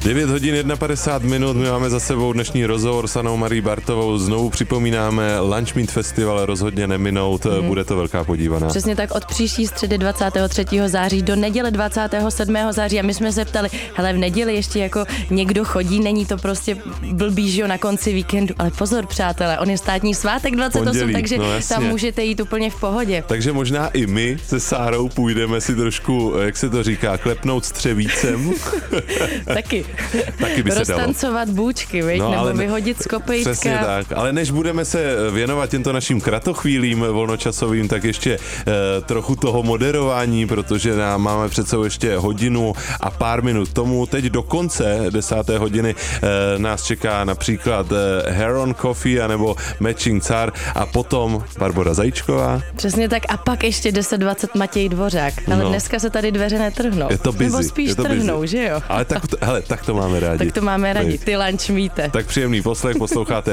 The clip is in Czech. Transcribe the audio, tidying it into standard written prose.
9 hodin 51 minut, my máme za sebou dnešní rozhovor s Annou Marí Bartovou. Znovu připomínáme Lunch Meet Festival, rozhodně neminout, bude to velká podívaná. Přesně tak, od příští středy 23. září do neděle 27. září a my jsme se ptali, hele, v neděli ještě jako někdo chodí, není to prostě blbý, že jo, na konci víkendu, ale pozor, přátelé, on je státní svátek 28, Pondělí, takže no tam můžete jít úplně v pohodě. Takže možná i my se Sárou půjdeme si trošku, jak se to říká, klepnout střevícem. Taky by se dalo. Roztancovat bůčky, viď? No, nebo vyhodit z kopejtka. Přesně tak, ale než budeme se věnovat těmto našim kratochvílím volnočasovým, tak ještě trochu toho moderování, protože máme před sebou ještě hodinu a pár minut tomu. Teď do konce 10. hodiny nás čeká například Heron Coffee anebo Matching Car a potom Barbora Zajíčková. Přesně tak a pak ještě 10:20 Matěj Dvořák. Ale dneska se tady dveře netrhnou. Je to busy. Nebo spíš trhnou, busy. Že jo? Ale tak to máme rádi. Tak to máme rádi, ty lunch meete. Tak příjemný poslech, posloucháte